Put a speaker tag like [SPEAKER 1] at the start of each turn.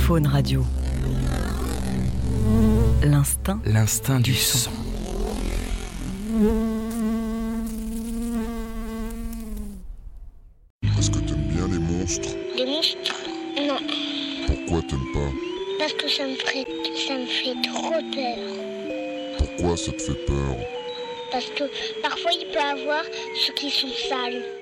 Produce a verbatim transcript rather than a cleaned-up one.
[SPEAKER 1] Faune Radio. L'instinct.
[SPEAKER 2] L'instinct du son.
[SPEAKER 3] Est-ce que t'aimes bien les monstres?
[SPEAKER 4] Les monstres? Non.
[SPEAKER 3] Pourquoi t'aimes pas?
[SPEAKER 4] Parce que ça me fait, ça me fait trop peur.
[SPEAKER 3] Pourquoi ça te fait peur?
[SPEAKER 4] Parce que parfois il peut y avoir ceux qui sont sales.